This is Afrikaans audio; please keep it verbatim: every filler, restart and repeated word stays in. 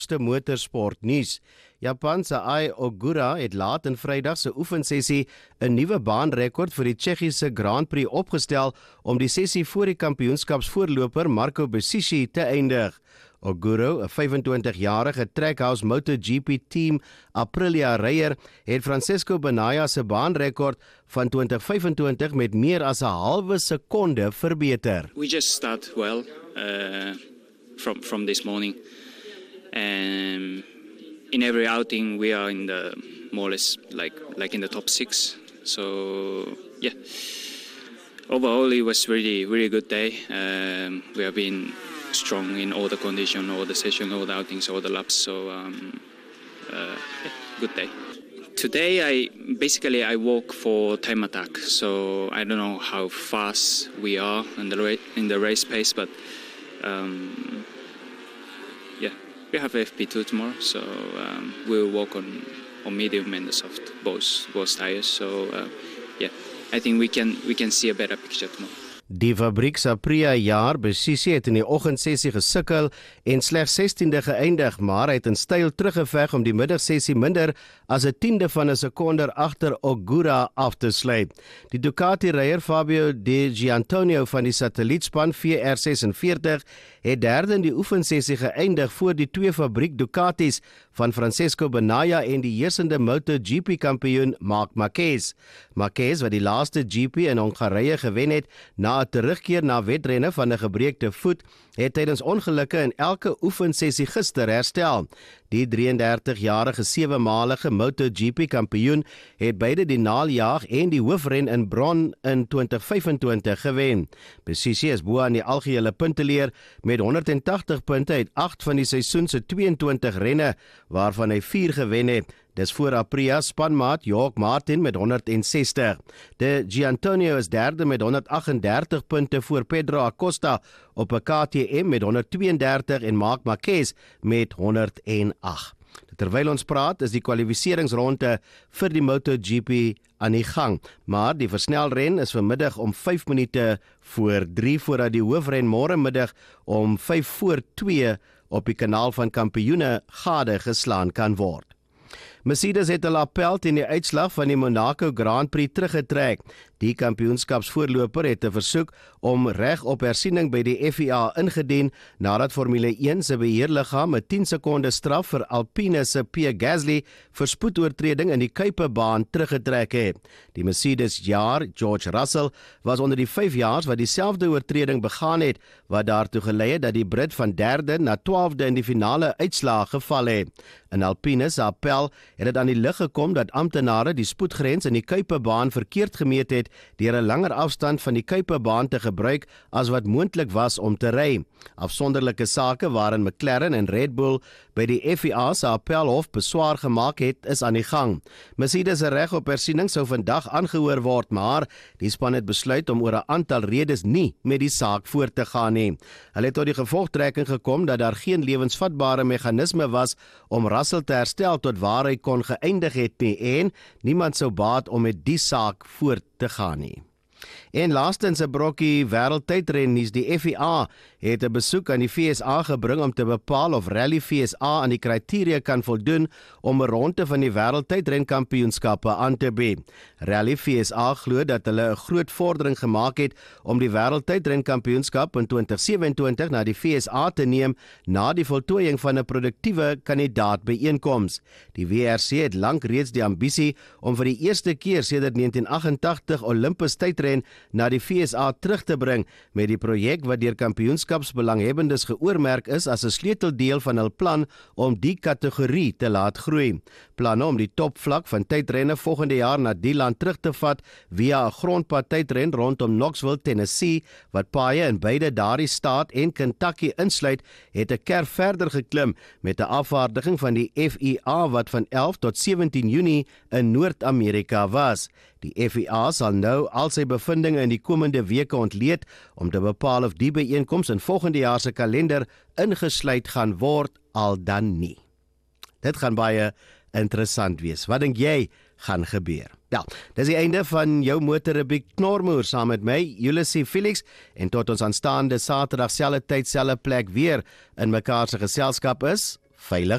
Motorsport nuus. Japan se Ai Ogura het laat in Vrydag se oefensessie 'n nuwe baanrekord vir die Tsjechiese Grand Prix opgestel om die sessie voor die kampioenskapsvoorloper Marco Bezzecchi te eindig. Ogura, 'n vyfentwintigjarige Trackhouse MotoGP team Aprilia ryer, het Francesco Bagnaia se baanrekord van twintig vyfentwintig met meer as 'n halwe sekonde verbeter. We just start well uh, from from this morning. And in every outing we are in the more or less like like in the top six. So yeah, overall it was really really good day. Um, we have been strong in all the condition, all the session, all the outings, all the laps. So um, uh, yeah, good day. Today I basically I walk for time attack. So I don't know how fast we are in the ra- in the race pace, but um, yeah. We have F P two tomorrow, so um, we'll walk on, on medium and the soft, both both tires. So uh, yeah, I think we can we can see a better picture tomorrow. Die fabriek se Aprilia jaar Bezzecchi het in die oggendsessie gesukkel en slegs sestiende geëindig, maar hy het in styl teruggeveg om die middagsessie minder as 'n tiende van 'n sekonde agter Ogura af te sluit. Die Ducati-ryer Fabio De Gianantonio van die satellietspan V R vysesenveertig het derde in die oefensessie geëindig voor die twee fabriek Ducatis van Francesco Bagnaia en die heersende MotoGP kampioen Marc Marquez. Marquez, wat die laaste G P in Hongarije gewen het na 'n terugkeer na wedrenne van 'n gebreekte voet, het tydens ongelukke in elke oefensessie gister herstel. Die drieëndertigjarige sewe-malige MotoGP kampioen het beide die naaljaag en die hoofren in Bron in twintig vyfentwintig gewen. Bezzecchi is bo aan die algehele punteleer met honderdtagtig punte uit agt van die seisoen se tweeëntwintig renne, waarvan hy vier gewen het. Dis voor Aprilia spanmaat Jorge Martin met honderdsestig. De Gianantonio is derde met honderdagtendertig punte voor Pedro Acosta op 'n K T M met honderdtweeëndertig en Marc Marquez met honderdagt. Terwyl ons praat, is die kwalifikasieringsronde vir die MotoGP aan die gang, maar die versnelren is vanmiddag om vyf minute voor drie voordat die hoofren môre middag om vyf voor twee op die kanaal van kampioene gade geslaan kan word. Mercedes het hulle appel teen die uitslag van die Monaco Grand Prix teruggetrek. Die kampioenskapsvoorloper het 'n versoek om reg op hersiening by die F I A ingedien nadat Formule een se beheerliggaam 'n tien sekonde straf vir Alpine se Pierre Gasly vir spoedoortreding in die Kuiperbaan teruggetrek het. Die Mercedes jaar George Russell was onder die vyf jaars wat dieselfde oortreding begaan het, wat daartoe gelei het dat die Brit van derde na twaalfde in die finale uitslaag geval het. In Alpine se appel het dit aan die lig gekom dat amptenare die spoedgrens in die Kuiperbaan verkeerd gemeet het deur 'n langer afstand van die Kuiperbaan te gebruik as wat moontlik was om te ry. Afsonderlike sake waarin McLaren en Red Bull by die F I A se appelhof beswaar gemaak het, is aan die gang. Mercedes se reg op hersiening sou vandag aangehoor word, maar die span het besluit om oor 'n aantal redes nie met die saak voort te gaan nie. Hulle het tot die gevolgtrekking gekom dat daar geen lewensvatbare meganisme was om Russell te herstel tot waar hy kon geëindig het nie, en niemand sou baat om met die saak voort te gaan nie. En laastens 'n brokkie wêreldtydren nuus. Die F I A het 'n besoek aan die V S A gebring om te bepaal of Rally V S A aan die kriteria kan voldoen om 'n ronde van die wêreldtydrenkampioenskappe aan te bied. Rally V S A glo dat hulle 'n groot vordering gemaak het om die wêreldtydrenkampioenskap in twintig sewenentwintig na die V S A te neem na die voltooiing van 'n produktiewe kandidaatbyeenkoms. Die W R C het lank reeds die ambisie om vir die eerste keer sedert negentien agentagtig Olympus tydren na die V S A terug te bring, met die projek wat deur kampioenskapsbelanghebbendes geoormerk is as 'n sleuteldeel van hul plan om die kategorie te laat groei. Planne om die topvlak van tydrenne volgende jaar na die land terug te vat via 'n grondpad tydren rondom Knoxville, Tennessee, wat paaie in beide daardie staat en Kentucky insluit, het 'n kerf verder geklim met 'n afvaardiging van die F I A wat van elf tot sewentien Junie in Noord-Amerika was. Die F I A sal nou al sy bevindinge in die komende weke ontleed om te bepaal of die byeenkoms in volgende jaar se kalender ingesluit gaan word, al dan nie. Dit gaan baie interessant wees. Wat dink jy gaan gebeur? Ja, dis die einde van jou motorrubriek Knormoer saam met my, Ulysses Felix, en tot ons aanstaande Saterdag selfde tyd, selfde plek weer in mekaar se geselskap is, veilig